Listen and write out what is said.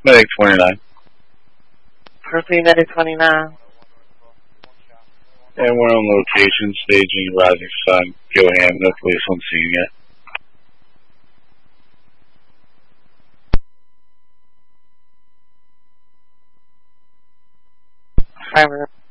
Medic 29. Proceed, Medic 29. And we're on location, staging Rising Sun. Go ham, no police on scene yet. Fiber.